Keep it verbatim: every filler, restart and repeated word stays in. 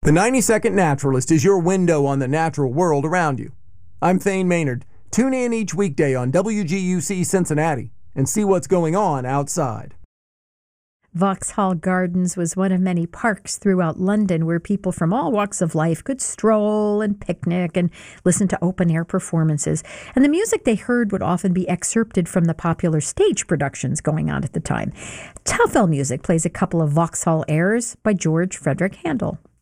The ninety second Naturalist is your window on the natural world around you. I'm Thane Maynard. Tune in each weekday on W G U C Cincinnati and see what's going on outside. Vauxhall Gardens was one of many parks throughout London where people from all walks of life could stroll and picnic and listen to open-air performances. And the music they heard would often be excerpted from the popular stage productions going on at the time. Tafel Music plays a couple of Vauxhall airs by George Frederick Handel.